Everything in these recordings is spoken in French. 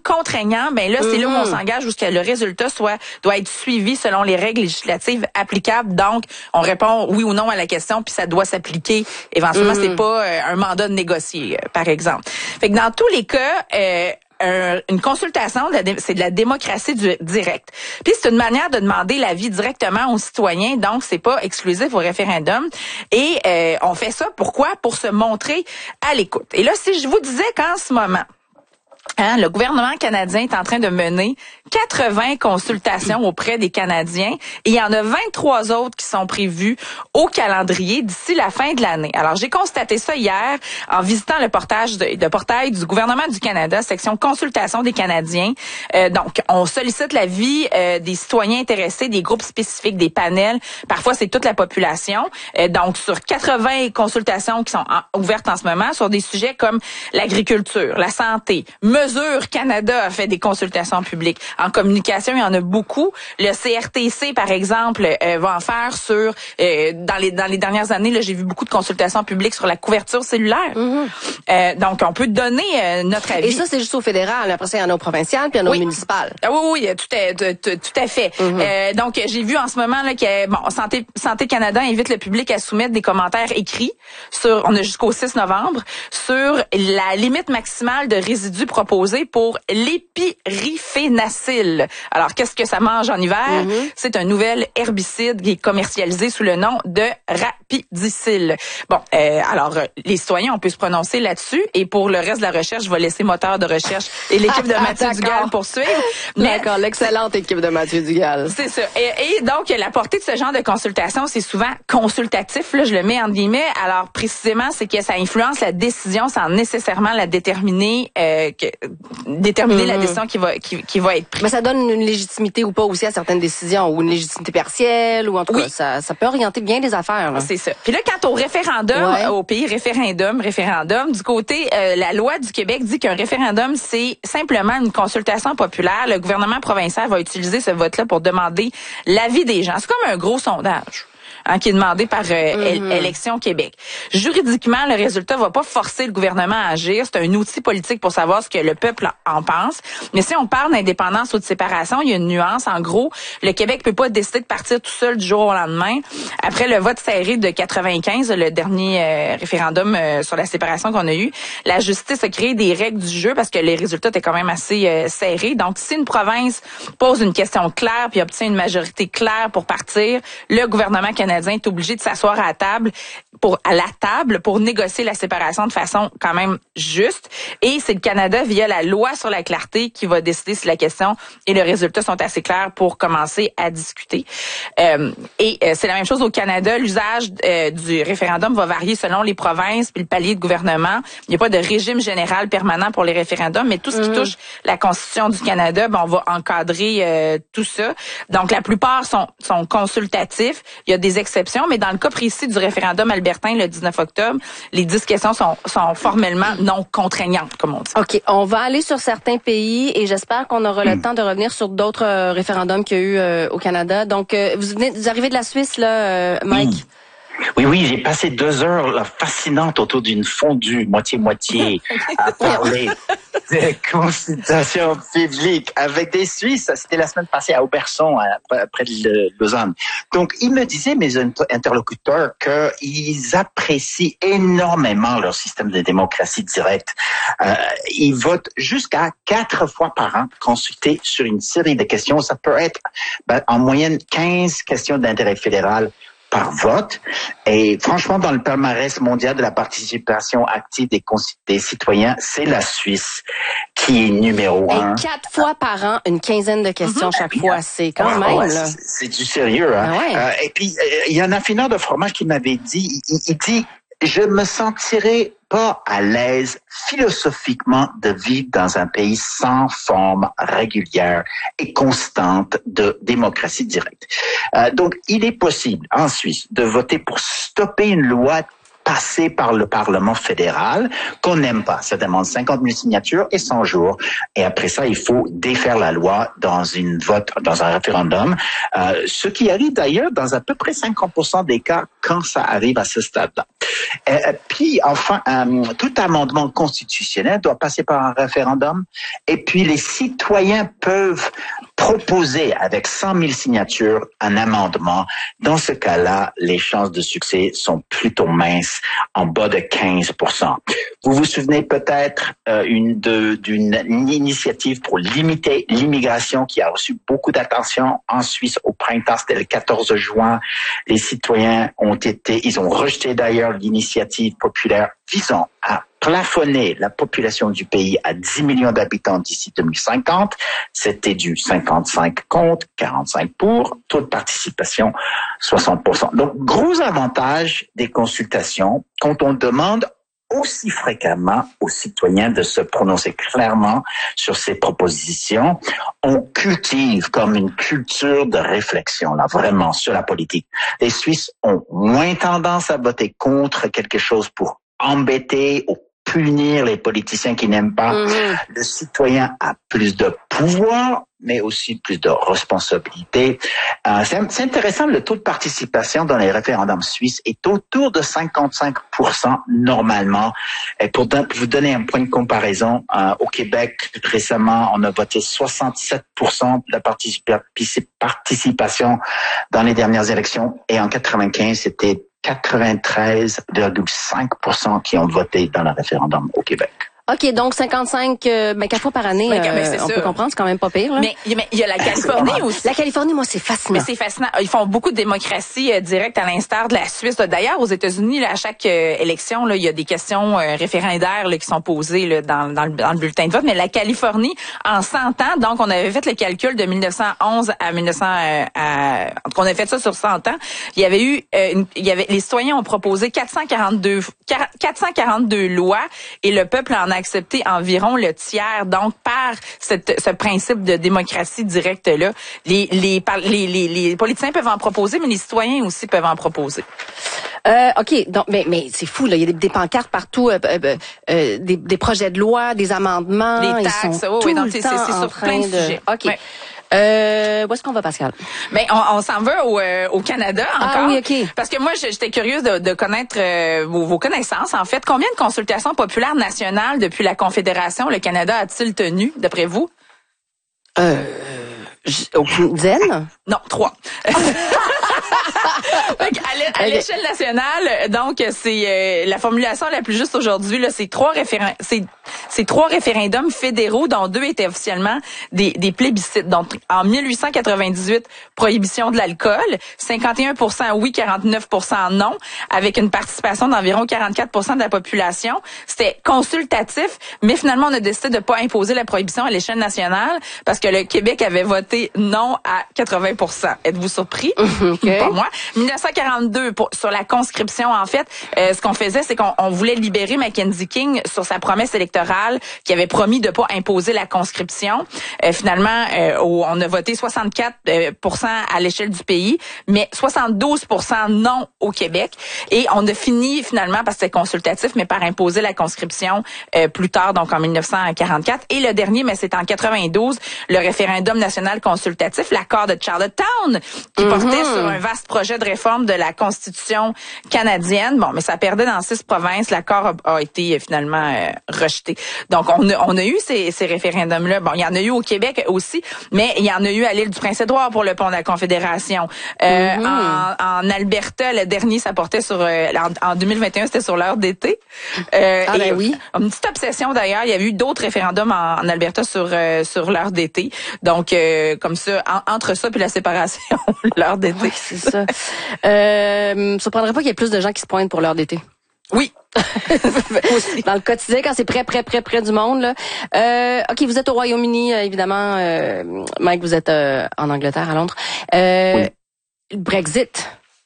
contraignant, ben là, c'est là où on s'engage, où le résultat doit être suivi selon les règles législatives applicables. Donc, on répond oui ou non à la question, puis ça doit s'appliquer. Éventuellement, c'est pas un mandat de négocier, par exemple. Fait que dans tous les cas, une consultation, c'est de la démocratie directe. Puis c'est une manière de demander l'avis directement aux citoyens, donc c'est pas exclusif au référendum. Et on fait ça, pourquoi? Pour se montrer à l'écoute. Et là, si je vous disais qu'en ce moment, le gouvernement canadien est en train de mener 80 consultations auprès des Canadiens et il y en a 23 autres qui sont prévues au calendrier d'ici la fin de l'année. Alors, j'ai constaté ça hier en visitant le portail du gouvernement du Canada, section consultation des Canadiens. Donc, on sollicite l'avis des citoyens intéressés, des groupes spécifiques, des panels. Parfois, c'est toute la population. Donc, sur 80 consultations qui sont ouvertes en ce moment sur des sujets comme l'agriculture, la santé, Mesure Canada a fait des consultations publiques. En communication, il y en a beaucoup. Le CRTC, par exemple, va en faire sur... dans les dernières années, là, j'ai vu beaucoup de consultations publiques sur la couverture cellulaire. Donc, on peut donner notre avis. Et ça, c'est juste au fédéral. Après ça, il y en a au provincial, puis il y en a au municipal. Ah oui, tout à fait. Donc, j'ai vu en ce moment là que Santé Canada invite le public à soumettre des commentaires écrits on a jusqu'au 6 novembre, sur la limite maximale de résidus proposés pour l'épiriphénacil. Alors, qu'est-ce que ça mange en hiver? C'est un nouvel herbicide qui est commercialisé sous le nom de Rapidicil. Bon, alors, les citoyens, on peut se prononcer là-dessus. Et pour le reste de la recherche, je vais laisser moteur de recherche et l'équipe de Mathieu Dugal poursuivre. D'accord, l'excellente équipe de Mathieu Dugal. C'est ça. Et donc, la portée de ce genre de consultation, c'est souvent consultatif, là, je le mets entre guillemets. Alors, précisément, c'est que ça influence la décision sans nécessairement la déterminer la décision qui va être prise. Mais ça donne une légitimité ou pas aussi à certaines décisions, ou une légitimité partielle, ou en tout cas, ça peut orienter bien les affaires. Là. C'est ça. Puis là, quant au référendum, au pays, référendum, du côté, la loi du Québec dit qu'un référendum, c'est simplement une consultation populaire. Le gouvernement provincial va utiliser ce vote-là pour demander l'avis des gens. C'est comme un gros sondage. Qui est demandé par Élection Québec. Juridiquement, le résultat va pas forcer le gouvernement à agir. C'est un outil politique pour savoir ce que le peuple en pense. Mais si on parle d'indépendance ou de séparation, il y a une nuance. En gros, le Québec peut pas décider de partir tout seul du jour au lendemain. Après le vote serré de 95, le dernier référendum sur la séparation qu'on a eu, la justice a créé des règles du jeu parce que les résultats étaient quand même assez serrés. Donc, si une province pose une question claire puis obtient une majorité claire pour partir, le gouvernement canadien est obligé de s'asseoir à la table pour négocier la séparation de façon quand même juste. Et c'est le Canada, via la loi sur la clarté, qui va décider si la question et le résultat sont assez clairs pour commencer à discuter. C'est la même chose au Canada. L'usage du référendum va varier selon les provinces puis le palier de gouvernement. Il n'y a pas de régime général permanent pour les référendums, mais tout ce qui touche la Constitution du Canada, on va encadrer tout ça. Donc, la plupart sont consultatifs. Il y a des exceptions, mais dans le cas précis du référendum albertain le 19 octobre, les 10 questions sont formellement non contraignantes, comme on dit. OK, on va aller sur certains pays et j'espère qu'on aura le temps de revenir sur d'autres référendums qu'il y a eu au Canada. Donc, vous arrivez de la Suisse, là, Mike? Oui, j'ai passé 2 heures là, fascinantes autour d'une fondue moitié-moitié à parler de consultation publique avec des Suisses. C'était la semaine passée à Auberson, près de Lausanne. Donc, ils me disaient, mes interlocuteurs, qu'ils apprécient énormément leur système de démocratie directe. Ils votent jusqu'à 4 fois par an, consultés sur une série de questions. Ça peut être en moyenne 15 questions d'intérêt fédéral par vote. Et franchement, dans le palmarès mondial de la participation active des citoyens, c'est la Suisse qui est numéro 1. Et 4 fois par an, une quinzaine de questions chaque fois. C'est quand même, là. C'est du sérieux, hein. Et puis, il y a un affineur de fromage qui m'avait dit, il dit, je me sentirais pas à l'aise philosophiquement de vivre dans un pays sans forme régulière et constante de démocratie directe. Donc, il est possible en Suisse de voter pour stopper une loi passer par le Parlement fédéral, qu'on n'aime pas. Ça demande 50 000 signatures et 100 jours. Et après ça, il faut défaire la loi dans un référendum. Ce qui arrive d'ailleurs dans à peu près 50% des cas quand ça arrive à ce stade-là. Puis, enfin, tout amendement constitutionnel doit passer par un référendum. Et puis, les citoyens peuvent proposer avec 100 000 signatures un amendement. Dans ce cas-là, les chances de succès sont plutôt minces, en bas de 15%. Vous vous souvenez peut-être d'une initiative pour limiter l'immigration qui a reçu beaucoup d'attention en Suisse au printemps, c'était le 14 juin. Les citoyens ils ont rejeté d'ailleurs l'initiative populaire visant à plafonner la population du pays à 10 millions d'habitants d'ici 2050. C'était du 55 contre, 45 pour, taux de participation 60%. Donc, gros avantage des consultations quand on demande aussi fréquemment aux citoyens de se prononcer clairement sur ces propositions. On cultive comme une culture de réflexion, là, vraiment, sur la politique. Les Suisses ont moins tendance à voter contre quelque chose pour embêter ou punir les politiciens qui n'aiment pas. Le citoyen a plus de pouvoir, mais aussi plus de responsabilité. C'est intéressant, le taux de participation dans les référendums suisses est autour de 55% normalement. Et pour vous donner un point de comparaison, au Québec, récemment, on a voté 67% de la participation dans les dernières élections. Et en 95, c'était 93,5% qui ont voté dans le référendum au Québec. OK, donc 55, 4 fois par année, on peut comprendre, c'est quand même pas pire. Là. Mais il y a la Californie aussi. La Californie, moi, c'est fascinant. Mais c'est fascinant. Ils font beaucoup de démocratie directe à l'instar de la Suisse. D'ailleurs, aux États-Unis, là, à chaque élection, là, il y a des questions référendaires là, qui sont posées là, dans le bulletin de vote. Mais la Californie, en 100 ans, donc on avait fait le calcul de 1911 à 1900, on a fait ça sur 100 ans. Il y avait les citoyens ont proposé 442 lois et le peuple en a accepté environ le tiers. Donc, par ce principe de démocratie directe-là, les politiciens peuvent en proposer, mais les citoyens aussi peuvent en proposer. OK, donc mais c'est fou là, il y a des pancartes partout, des projets de loi, des amendements, des taxes, ils sont tout le temps c'est sur plein de sujets. OK. Ouais. Où est-ce qu'on va, Pascal? Ben, on s'en va au Canada encore. Ah oui, OK. Parce que moi, j'étais curieuse de connaître vos connaissances, en fait. Combien de consultations populaires nationales depuis la Confédération le Canada a-t-il tenu, d'après vous? Aucune dizaine? Non, 3. À l'échelle nationale, donc c'est la formulation la plus juste aujourd'hui là, c'est trois référendums fédéraux dont 2 étaient officiellement des plébiscites. Donc en 1898, prohibition de l'alcool, 51% oui, 49% non, avec une participation d'environ 44% de la population. C'était consultatif, mais finalement on a décidé de pas imposer la prohibition à l'échelle nationale parce que le Québec avait voté non à 80%. Êtes-vous surpris? Okay. Pas moi. 1942 sur la conscription en fait, ce qu'on faisait c'est qu'on voulait libérer Mackenzie King sur sa promesse électorale qui avait promis de pas imposer la conscription. Finalement on a voté 64% à l'échelle du pays, mais 72% non au Québec et on a fini finalement parce que c'était consultatif mais par imposer la conscription plus tard donc en 1944 et le dernier mais c'est en 92 le référendum national consultatif, l'accord de Charlottetown qui portait sur un vaste projet de réforme de la Constitution canadienne. Bon, mais ça perdait dans 6 provinces. L'accord a été finalement rejeté. Donc, on a eu ces référendums-là. Bon, il y en a eu au Québec aussi, mais il y en a eu à l'île du Prince-Édouard pour le pont de la Confédération. En Alberta, le dernier, ça portait sur... en 2021, c'était sur l'heure d'été. Ben oui. Une petite obsession d'ailleurs. Il y avait eu d'autres référendums en Alberta sur l'heure d'été. Donc, comme ça, entre ça puis la séparation, l'heure d'été. Oui, c'est ça. Surprendrait pas qu'il y ait plus de gens qui se pointent pour l'heure d'été. Oui. Dans le quotidien, quand c'est près du monde, là. OK, vous êtes au Royaume-Uni, évidemment. Mike, vous êtes en Angleterre, à Londres. Oui. Brexit.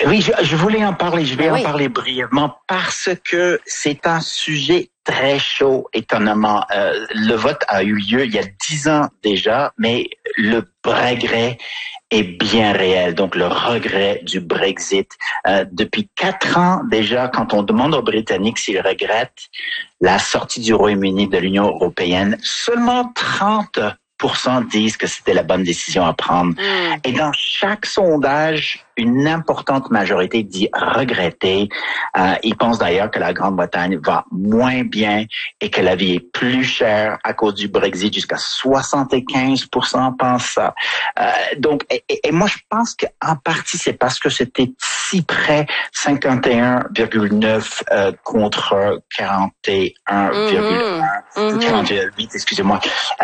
Oui, je voulais en parler. Je vais en parler brièvement parce que c'est un sujet très chaud, étonnamment. Le vote a eu lieu il y a 10 ans déjà, mais le regret est bien réel. Donc, le regret du Brexit. Depuis 4 ans déjà, quand on demande aux Britanniques s'ils regrettent la sortie du Royaume-Uni de l'Union européenne, seulement 30% disent que c'était la bonne décision à prendre. Et dans chaque sondage, une importante majorité dit regretter. Ils pensent d'ailleurs que la Grande-Bretagne va moins bien et que la vie est plus chère à cause du Brexit. Jusqu'à 75% pensent ça. Donc, et moi, je pense qu'en partie, c'est parce que c'était si près, 51,9 contre 48, excusez-moi.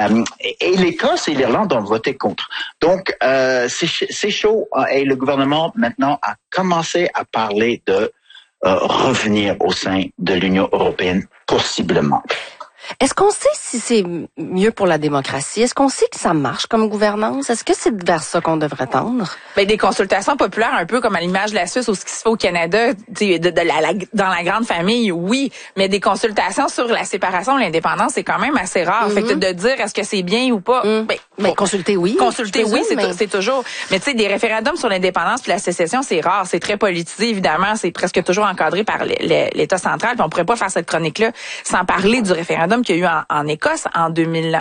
Et l'Écosse et l'Irlande ont voté contre. Donc, c'est chaud et le gouvernement maintenant a commencé à parler de revenir au sein de l'Union européenne, possiblement. Est-ce qu'on sait si c'est mieux pour la démocratie? Est-ce qu'on sait que ça marche comme gouvernance? Est-ce que c'est vers ça qu'on devrait tendre? Ben, des consultations populaires, un peu comme à l'image de la Suisse ou ce qui se fait au Canada, dans la grande famille, oui. Mais des consultations sur la séparation ou l'indépendance, c'est quand même assez rare. Fait que de dire est-ce que c'est bien ou pas, consulter, oui. Consulter, oui, c'est toujours. Mais tu sais, des référendums sur l'indépendance puis la sécession, c'est rare. C'est très politisé, évidemment. C'est presque toujours encadré par l'État central. Puis on pourrait pas faire cette chronique-là sans parler du référendum qu'il y a eu en Écosse en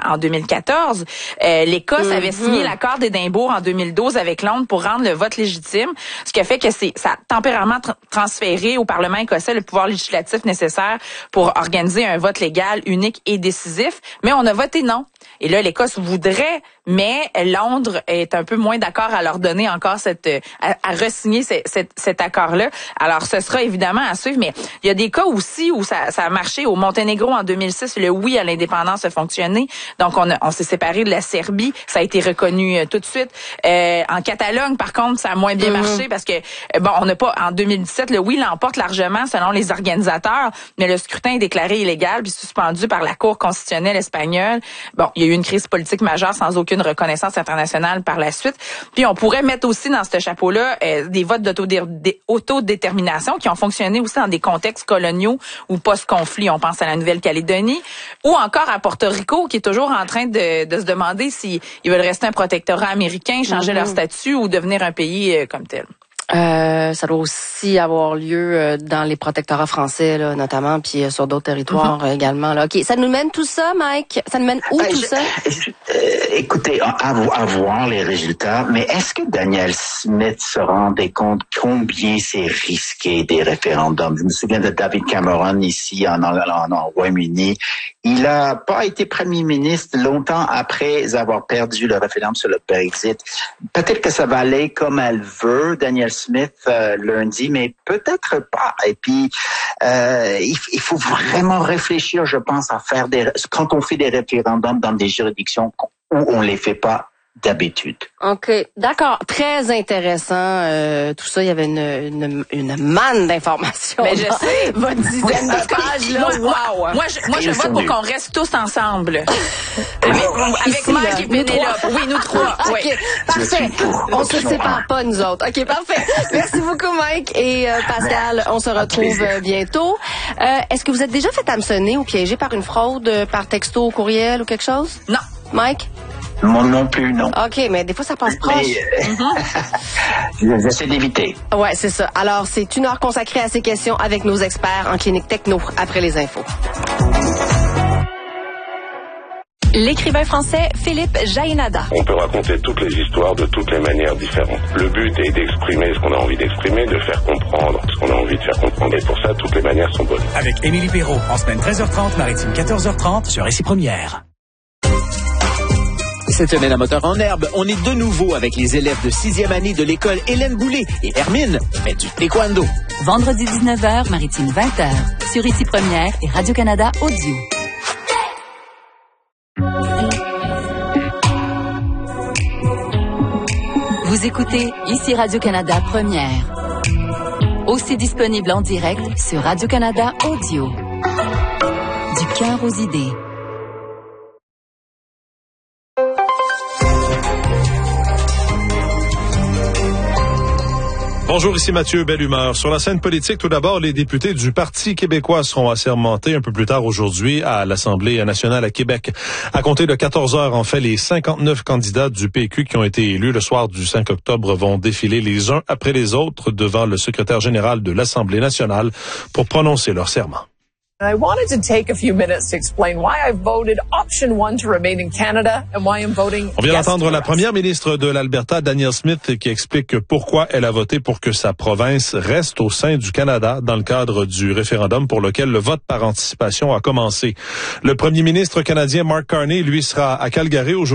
2014. L'Écosse avait signé l'accord d'Édimbourg en 2012 avec Londres pour rendre le vote légitime, ce qui a fait que ça a tempérairement transféré au Parlement écossais le pouvoir législatif nécessaire pour organiser un vote légal, unique et décisif. Mais on a voté non. Et là, l'Écosse voudrait, mais Londres est un peu moins d'accord à leur donner encore à re-signer cet accord-là. Alors, ce sera évidemment à suivre, mais il y a des cas aussi où ça a marché. Au Monténégro, en 2006, le oui à l'indépendance a fonctionné. Donc, on s'est séparé de la Serbie. Ça a été reconnu tout de suite. En Catalogne, par contre, ça a moins bien marché parce que, on n'a pas, en 2017, le oui l'emporte largement selon les organisateurs, mais le scrutin est déclaré illégal puis suspendu par la Cour constitutionnelle espagnole. Bon, il y a eu une crise politique majeure sans aucune reconnaissance internationale par la suite. Puis on pourrait mettre aussi dans ce chapeau-là des votes d'autodétermination qui ont fonctionné aussi dans des contextes coloniaux ou post-conflit. On pense à la Nouvelle-Calédonie ou encore à Porto Rico qui est toujours en train de se demander s'ils veulent rester un protectorat américain, changer leur statut ou devenir un pays comme tel. Ça doit aussi avoir lieu dans les protectorats français, là, notamment, puis sur d'autres territoires également. Là. OK, ça nous mène tout ça, Mike? Ça nous mène où tout ça? Écoutez, à voir les résultats, mais est-ce que Daniel Smith se rendait compte combien c'est risqué des référendums? Je me souviens de David Cameron ici en Royaume-Uni. Il a pas été premier ministre longtemps après avoir perdu le référendum sur le Brexit. Peut-être que ça va aller comme elle veut, Daniel Smith, lundi, mais peut-être pas. Et puis, il faut vraiment réfléchir, je pense, à faire quand on fait des référendums dans des juridictions où on les fait pas d'habitude. OK, d'accord. Très intéressant. Tout ça, il y avait une manne d'informations. Mais je sais. Votre dizaine de pages, là. Wow. Moi, je vote pour qu'on reste tous ensemble. avec Mike et Pénélope. Oui, nous trois. OK, oui. parfait. On se sépare pas, nous autres. OK, parfait. Merci beaucoup, Mike et Pascal. On se retrouve bientôt. Est-ce que vous êtes déjà fait hameçonner ou piégé par une fraude par texto ou courriel ou quelque chose? Non. Mike? Moi non plus, non. OK, mais des fois, ça passe proche. J'essaie d'éviter. Ouais, c'est ça. Alors, c'est une heure consacrée à ces questions avec nos experts en clinique techno après les infos. L'écrivain français Philippe Jaénada. On peut raconter toutes les histoires de toutes les manières différentes. Le but est d'exprimer ce qu'on a envie d'exprimer, de faire comprendre ce qu'on a envie de faire comprendre. Et pour ça, toutes les manières sont bonnes. Avec Émilie Perrault, en semaine 13h30, maritime 14h30 sur Récit Première. Cette semaine à Moteur en Herbe, on est de nouveau avec les élèves de 6e année de l'école Hélène Boulay et Hermine fait du taekwondo. Vendredi 19h, maritime 20h, sur Récit Première et Radio-Canada Audio. Vous écoutez ici Radio-Canada Première. Aussi disponible en direct sur Radio-Canada Audio. Du cœur aux idées. Bonjour, ici Mathieu, belle humeur. Sur la scène politique, tout d'abord, les députés du Parti québécois seront assermentés un peu plus tard aujourd'hui à l'Assemblée nationale à Québec. À compter de 14 heures, en fait, les 59 candidats du PQ qui ont été élus le soir du 5 octobre vont défiler les uns après les autres devant le secrétaire général de l'Assemblée nationale pour prononcer leur serment. I wanted to take a few minutes to explain why I voted option 1 to remain in Canada and why I'm voting. On vient d'entendre la première ministre de l'Alberta, Danielle Smith, qui explique pourquoi elle a voté pour que sa province reste au sein du Canada dans le cadre du référendum pour lequel le vote par anticipation a commencé. Le premier ministre canadien Mark Carney, lui, sera à Calgary aujourd'hui.